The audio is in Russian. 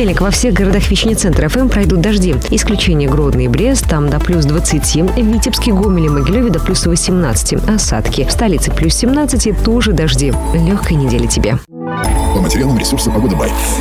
понедельник во всех городах вещания центра ФМ пройдут дожди. Исключение Гродно и Брест, там до плюс 20, в Витебске, Гомеле, Могилеве до плюс 18. Осадки. В столице плюс 17, тоже дожди. Легкой недели тебе. По материалам ресурса «Погода Бай».